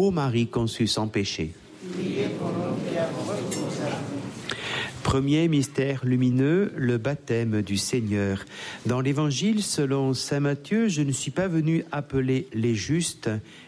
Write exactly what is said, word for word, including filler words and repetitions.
Ô Marie conçue sans péché. Priez pour nous pécheurs, Premier mystère lumineux, le baptême du Seigneur. Dans l'Évangile selon saint Matthieu, je ne suis pas venu appeler les justes,